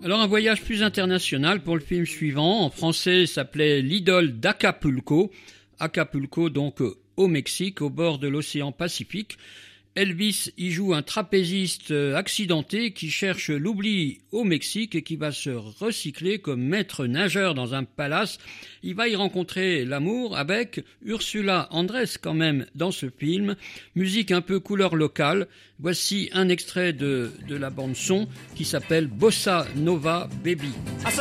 Alors un voyage plus international pour le film suivant. En français, s'appelait L'idole d'Acapulco. Acapulco donc au Mexique, au bord de l'océan Pacifique. Elvis y joue un trapéziste accidenté qui cherche l'oubli au Mexique et qui va se recycler comme maître nageur dans un palace. Il va y rencontrer l'amour avec Ursula Andress quand même dans ce film. Musique un peu couleur locale. Voici un extrait de la bande son qui s'appelle Bossa Nova Baby.